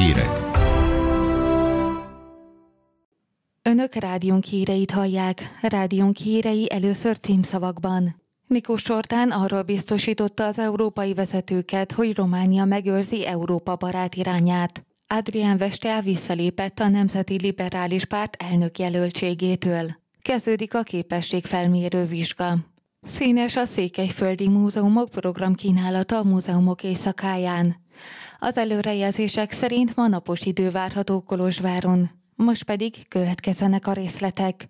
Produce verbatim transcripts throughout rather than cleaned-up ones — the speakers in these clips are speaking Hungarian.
Hírek. Önök rádiónk híreit hallják. Rádiónk hírei először címszavakban. Nikos Zoltán arról biztosította az európai vezetőket, hogy Románia megőrzi Európa barát irányát. Adrian Vestea visszalépett a Nemzeti Liberális Párt elnökjelöltségétől. Kezdődik a képességfelmérő vizsga. Színes a Székelyföldi Múzeumok programkínálata a múzeumok éjszakáján. Az előrejelzések szerint ma napos idő várható Kolozsváron. Most pedig következzenek a részletek.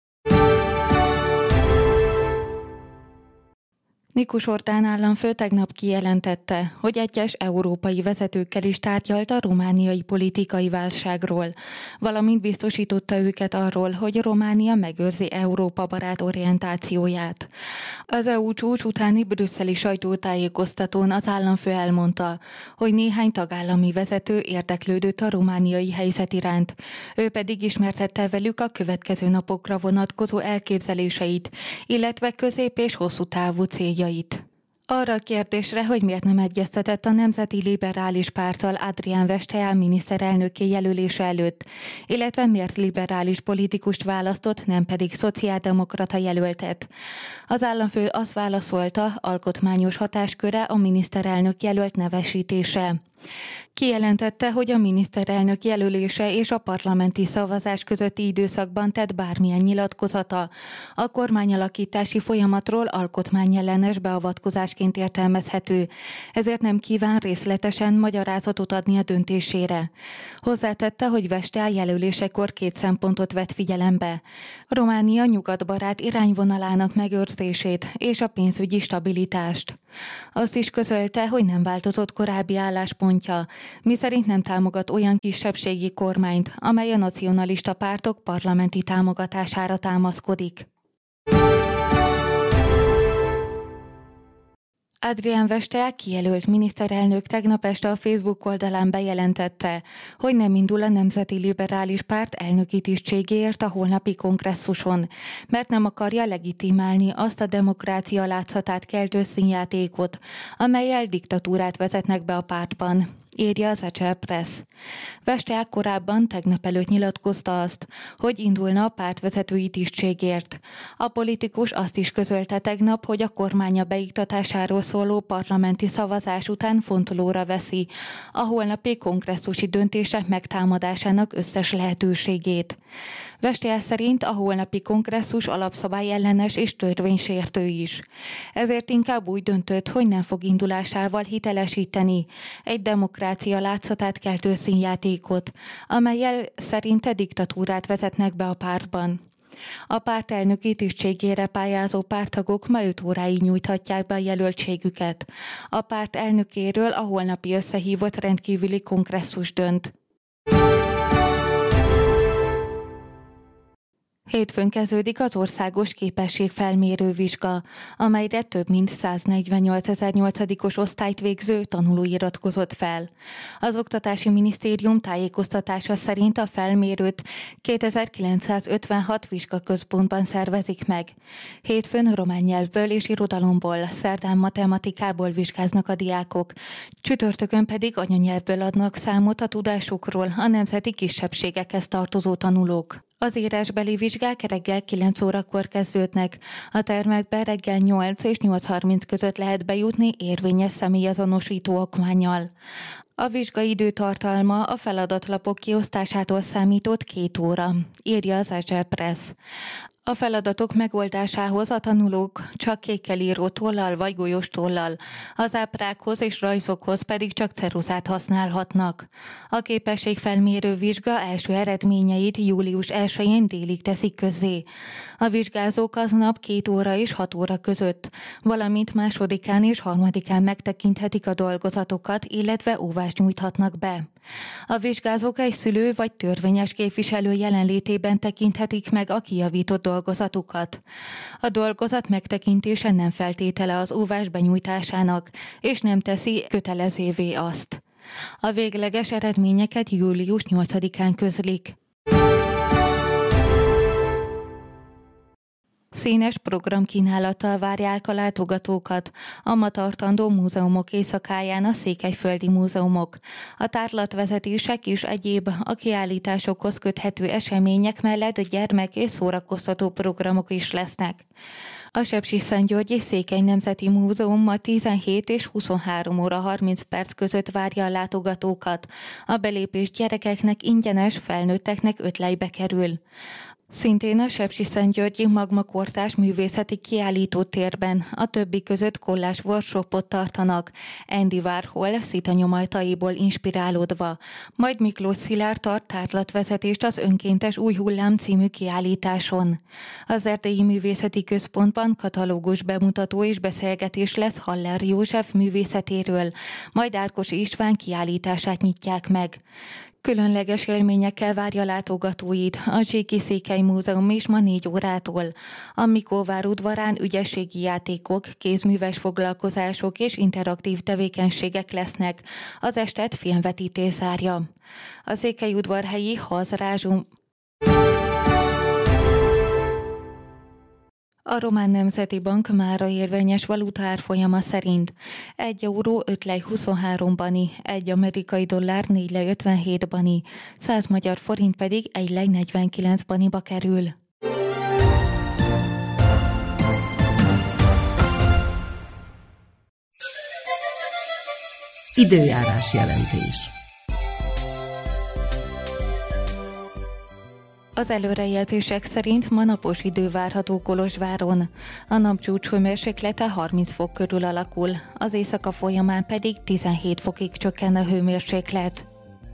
Nikos Zoltán államfő tegnap kijelentette, hogy egyes európai vezetőkkel is tárgyalt a romániai politikai válságról, valamint biztosította őket arról, hogy Románia megőrzi Európa barát orientációját. Az é u csúcs utáni brüsszeli sajtótájékoztatón az államfő elmondta, hogy néhány tagállami vezető érdeklődött a romániai helyzet iránt, ő pedig ismertette velük a következő napokra vonatkozó elképzeléseit, illetve közép- és hosszú távú céljait. Arra a kérdésre, hogy miért nem egyeztetett a Nemzeti Liberális Párttal Adrian Vestea miniszterelnöki jelölése előtt, illetve miért liberális politikust választott, nem pedig szociáldemokrata jelöltet. Az államfő azt válaszolta, alkotmányos hatásköre a miniszterelnök jelölt nevesítése. Kijelentette, hogy a miniszterelnök jelölése és a parlamenti szavazás közötti időszakban tett bármilyen nyilatkozata a kormányalakítási folyamatról alkotmányellenes beavatkozásként értelmezhető, ezért nem kíván részletesen magyarázatot adni a döntésére. Hozzátette, hogy Vestea jelölésekor két szempontot vett figyelembe: Románia nyugatbarát irányvonalának megőrzését és a pénzügyi stabilitást. Azt is közölte, hogy nem változott korábbi álláspontja, miszerint nem támogat olyan kisebbségi kormányt, amely a nacionalista pártok parlamenti támogatására támaszkodik. Adrian Vestea kijelölt miniszterelnök tegnap este a Facebook oldalán bejelentette, hogy nem indul a Nemzeti Liberális Párt elnöki tisztségéért a holnapi kongresszuson, mert nem akarja legitimálni azt a demokrácia látszatát keltő színjátékot, amellyel diktatúrát vezetnek be a pártban, írja az Agile Press. Vestea korábban tegnap előtt nyilatkozta azt, hogy indulna a pártvezetői tisztségért. A politikus azt is közölte tegnap, hogy a kormánya beiktatásáról szóló parlamenti szavazás után fontolóra veszi a holnapi kongresszusi döntések megtámadásának összes lehetőségét. Vestea szerint a holnapi kongresszus alapszabály ellenes és törvénysértő is. Ezért inkább úgy döntött, hogy nem fog indulásával hitelesíteni egy demokrácia látszatát keltő színjátékot, amellyel szerinte diktatúrát vezetnek be a pártban. A párt elnöki tisztségére pályázó párttagok ma öt óráig nyújthatják be a jelöltségüket. A párt elnökéről a holnapi összehívott rendkívüli kongresszus dönt. Hétfőn kezdődik az országos képességfelmérő vizsga, amelyre több mint száznegyvennyolcezer nyolcadikos osztályt végző tanuló iratkozott fel. Az Oktatási Minisztérium tájékoztatása szerint a felmérőt kétezer-kilencszázötvenhat vizsgaközpontban szervezik meg. Hétfőn román nyelvből és irodalomból, szerdán matematikából vizsgáznak a diákok, csütörtökön pedig anyanyelvből adnak számot a tudásukról a nemzeti kisebbségekhez tartozó tanulók. Az írásbeli vizsgák reggel kilenc órakor kezdődnek, a termekbe reggel nyolc és nyolc harminc között lehet bejutni érvényes személyazonosító okmánnyal. A vizsga időtartalma a feladatlapok kiosztásától számított két óra, írja az Agile Press. A feladatok megoldásához a tanulók csak kékkel író tollal vagy golyós tollal, az ábrákhoz és rajzokhoz pedig csak ceruzát használhatnak. A képességfelmérő vizsga első eredményeit július elsején délig teszik közzé. A vizsgázók aznap két óra és hat óra között, valamint másodikán és harmadikán megtekinthetik a dolgozatokat, illetve óvást nyújthatnak be. A vizsgázók egy szülő vagy törvényes képviselő jelenlétében tekinthetik meg a kijavított dolgozatukat. A dolgozat megtekintése nem feltétele az óvás benyújtásának, és nem teszi kötelezővé azt. A végleges eredményeket július nyolcadikán közlik. Színes programkínálattal várják a látogatókat a ma tartandó múzeumok éjszakáján a székelyföldi múzeumok. A tárlatvezetések és egyéb a kiállításokhoz köthető események mellett gyermek- és szórakoztató programok is lesznek. A Sepsiszentgyörgyi Székely Nemzeti Múzeum ma tizenhét és huszonhárom óra harminc perc között várja a látogatókat. A belépés gyerekeknek ingyenes, felnőtteknek öt lejbe kerül. Szintén a Sepsiszentgyörgyi Magma Kortárs Művészeti Kiállítótérben a többi között kollás workshopot tartanak, Andy Warhol szitanyomajtaiból inspirálódva, majd Miklós Szilárd tart tárlatvezetést az Önkéntes Új Hullám című kiállításon. Az Erdélyi Művészeti Központban katalógus bemutató és beszélgetés lesz Haller József művészetéről, majd Ákos István kiállítását nyitják meg. Különleges élményekkel várja látogatóit a Zsíki Székely Múzeum is ma négy órától. A Mikóvár udvarán ügyességi játékok, kézműves foglalkozások és interaktív tevékenységek lesznek. Az estet filmvetítés zárja. A székelyudvarhelyi Hazrázsum A Román Nemzeti Bank mára érvényes valutaárfolyama szerint egy euró öt lej huszonhárom bani, egy amerikai dollár négy lej ötvenhét bani, száz magyar forint pedig egy lej negyvenkilenc baniba kerül. Időjárás jelentés. Az előrejelzések szerint ma napos idő várható Kolozsváron. A napcsúcs hőmérséklete harminc fok körül alakul, az éjszaka folyamán pedig tizenhét fokig csökken a hőmérséklet.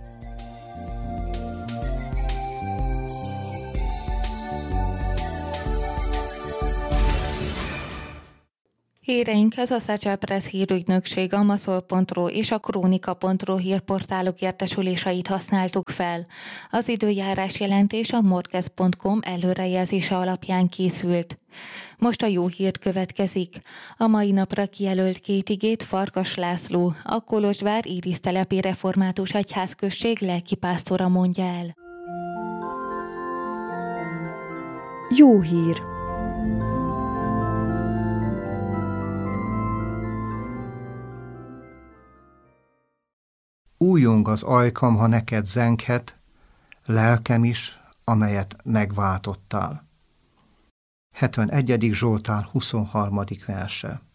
Híreinkhez a Szácsel Press hírügynökség, a maszol pont ro és a krónika pont ro hírportálok értesüléseit használtuk fel. Az időjárás jelentés a morkez pont com előrejelzése alapján készült. Most a jó hír következik. A mai napra kijelölt két igét Farkas László, a Kolozsvár Irisztelepi Református Egyházközség lelkipásztora mondja el. Jó hír! Újjong az ajkam, ha neked zenghet, lelkem is, amelyet megváltottál. hetvenegyedik Zsoltár huszonharmadik verse.